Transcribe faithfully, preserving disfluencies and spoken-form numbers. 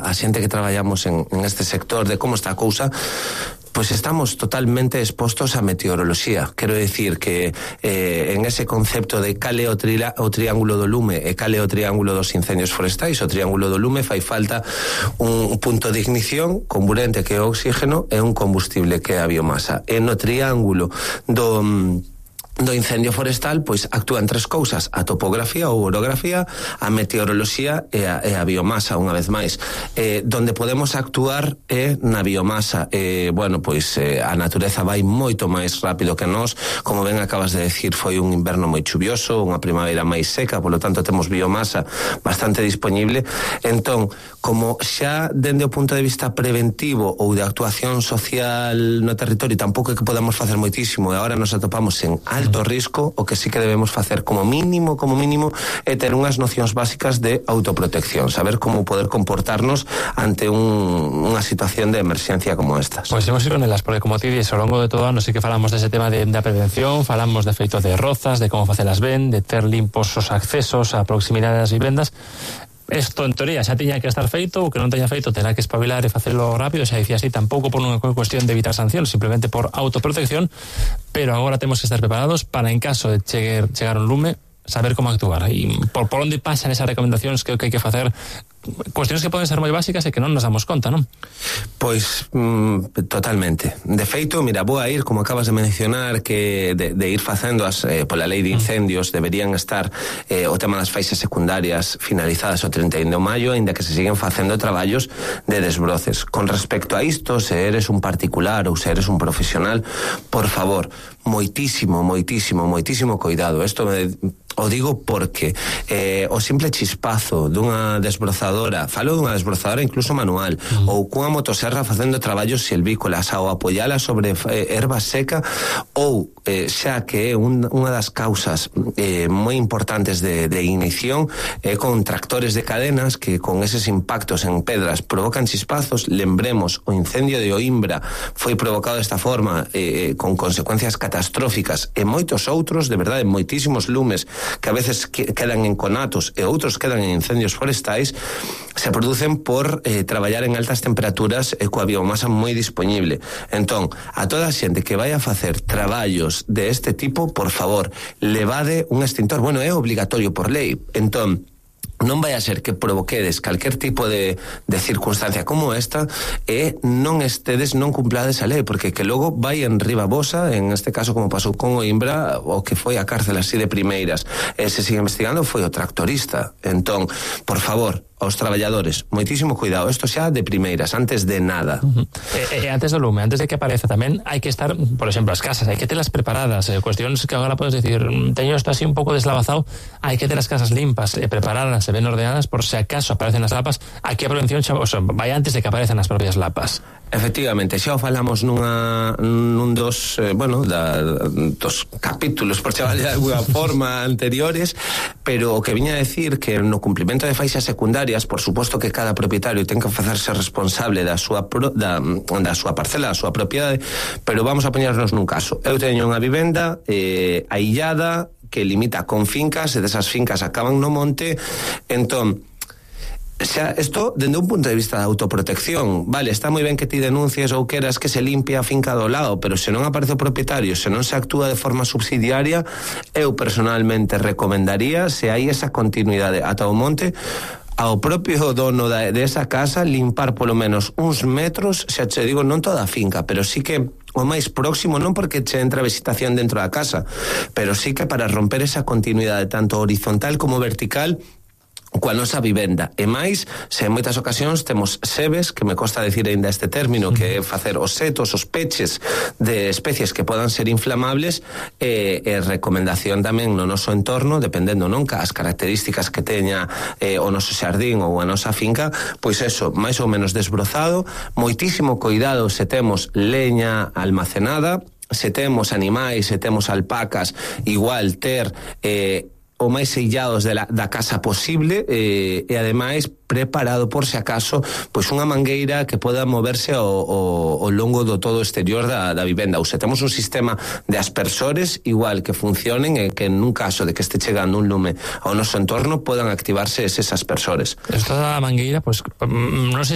a xente que traballamos en, en este sector de como está a cousa, pois estamos totalmente expostos a meteoroloxía. Quero dicir que eh, en ese concepto de cale o, trila, o triángulo do lume e cale o triángulo dos incendios forestais, o triángulo do lume fai falta un punto de ignición, comburente que é o oxígeno e un combustible que é a biomasa. E no triángulo do... do incendio forestal, pois actúan tres cousas: a topografía ou orografía, a meteoroloxía e a, e a biomasa, unha vez máis. Eh, donde podemos actuar é na biomasa. Eh, bueno, pois eh, a natureza vai moito máis rápido que nós, como ben acabas de decir, foi un inverno moi chuvioso, unha primavera máis seca, polo tanto temos biomasa bastante disponible. Entón, como xa dende o punto de vista preventivo ou de actuación social no territorio tampouco é que podamos facer moitísimo, e agora nos atopamos en alto risco, o que sí que debemos facer como mínimo, como mínimo, é ter unhas nocións básicas de autoprotección, saber como poder comportarnos ante un, unha situación de emerxencia como estas. Pois pues imos ir con elas, porque como ti dis, ao longo de todo ano sí que falamos dese tema de, de prevención, falamos de feito de rozas, de como facelas ben, de ter limpos os accesos, a proximidade das vivendas. Esto en teoría xa tiña que estar feito, o que non teña feito terá que espabilar e facelo rápido, xa dicía así, tampouco por unha cuestión de evitar sancións, simplemente por autoprotección, pero agora temos que estar preparados para, en caso de chegar, chegar un lume, saber como actuar. E por, por onde pasan esas recomendacións que, que hai que facer, cuestións que poden ser moi básicas e que non nos damos conta, non? Pois, mm, totalmente. De feito, mira, vou a ir, como acabas de mencionar, que de, de ir facendo as, eh, pola lei de incendios, deberían estar eh, o tema das faixas secundarias finalizadas o trinta e un de maio, aínda que se siguen facendo traballos de desbroces. Con respecto a isto, se eres un particular ou se eres un profesional, por favor, moitísimo, moitísimo, moitísimo cuidado. Isto me... o digo porque eh, o simple chispazo dunha desbrozadora, falo dunha desbrozadora incluso manual, mm. ou cunha motoserra facendo traballos silvícolas, ou apoiala sobre eh, erva seca, ou eh, xa que é un, unha das causas eh, moi importantes de, de ignición, eh, con tractores de cadenas que con eses impactos en pedras provocan chispazos. Lembremos, o incendio de Oimbra foi provocado desta forma, eh, con consecuencias catastróficas, e moitos outros, de verdade, moitísimos lumes que a veces quedan en conatos e outros quedan en incendios forestais, se producen por eh, traballar en altas temperaturas e coa biomasa moi disponible. Entón, a toda a xente que vai a facer traballos de este tipo, por favor, levade un extintor. Bueno, é obligatorio por lei. Entón, non vai a ser que provoquedes calquer tipo de, de circunstancia como esta e non estedes, non cumplades a lei, porque que logo vai en riba vosa, en este caso como pasou con Oimbra, o que foi a cárcel así de primeiras, e se sigue investigando foi o tractorista. Entón, por favor, aos traballadores, moitísimo cuidado, isto xa de primeiras, antes de nada. Uh-huh. E, e antes do lume, antes de que apareza tamén, hai que estar, por exemplo, as casas, hai que telas preparadas, eh, cuestións que agora podes decir, teño isto así un pouco deslavazado, hai que ter as casas limpas, e preparadas, e ben ordenadas, por se acaso aparecen as lapas. Aquí a prevención xa, o sea, vai antes de que aparezan as propias lapas. Efectivamente, xa o falamos nunha, nun dos, eh, bueno, da, dos capítulos, por chaval de alguna forma, anteriores, pero o que viña a decir que no cumplimento de faixas secundarias, por suposto que cada propietario ten que facerse responsable da súa, pro, da, da súa parcela, da súa propiedade, pero vamos a poñernos nun caso. Eu teño unha vivenda eh, aillada que limita con fincas, e desas fincas acaban no monte. Entón, xa, isto, dende un punto de vista de autoprotección, vale, está moi ben que ti denuncies ou queras que se limpie a finca do lado, pero se non aparece o propietario, se non se actúa de forma subsidiaria, eu personalmente recomendaría, se hai esa continuidade ata o monte, ao propio dono da, de esa casa limpar polo menos uns metros, xa che digo, non toda a finca, pero sí que o máis próximo, non porque che entra vegetación dentro da casa, pero sí que para romper esa continuidade tanto horizontal como vertical coa nosa vivenda. E máis, se en moitas ocasións temos sebes, que me costa decir ainda este término, que é facer os setos, os peches de especies que podan ser inflamables, e, e recomendación tamén no noso entorno, dependendo non as características que teña eh, o noso xardín ou a nosa finca, pois eso, máis ou menos desbrozado, moitísimo cuidado se temos leña almacenada, se temos animais, se temos alpacas, igual ter eh, o máis sellados de la, da casa posible, eh, e ademais preparado por se acaso pois unha mangueira que poda moverse ao, ao, ao longo do todo exterior da, da vivenda, ou se temos un sistema de aspersores igual que funcionen e que en un caso de que este chegando un lume ao noso entorno podan activarse eses aspersores. Esta da mangueira, pois non sei